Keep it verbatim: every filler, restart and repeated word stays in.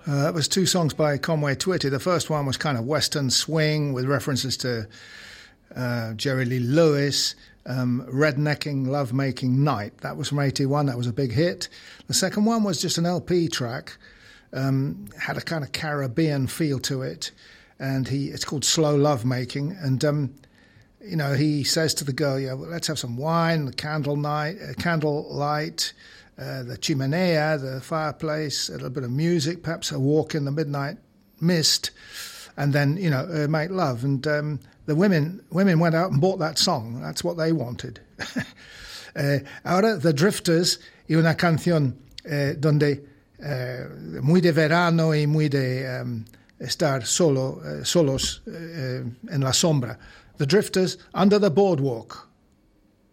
Uh, that was two songs by Conway Twitty. The first one was kind of Western swing with references to uh, Jerry Lee Lewis, um, Rednecking Lovemaking Night. That was from eighty-one. That was a big hit. The second one was just an L P track. Um, had a kind of Caribbean feel to it. And he it's called Slow Lovemaking. And, um, you know, he says to the girl, yeah, well, let's have some wine, the candle night, uh, candle light, Uh, the chimenea, the fireplace, a little bit of music, perhaps a walk in the midnight mist, and then, you know, uh, make love. And um, the women women went out and bought that song. That's what they wanted. uh, ahora, The Drifters, y una canción eh, donde eh, muy de verano y muy de um, estar solo, uh, solos uh, en la sombra. The Drifters, Under the Boardwalk.